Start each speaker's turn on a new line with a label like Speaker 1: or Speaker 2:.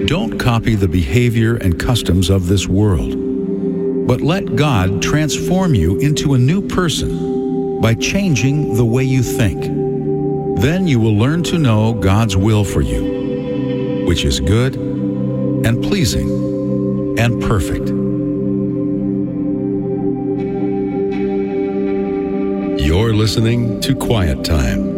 Speaker 1: Don't copy the behavior and customs of this world, but let God transform you into a new person by changing the way you think. Then you will learn to know God's will for you, which is good and pleasing and perfect.
Speaker 2: You're listening to Quiet Time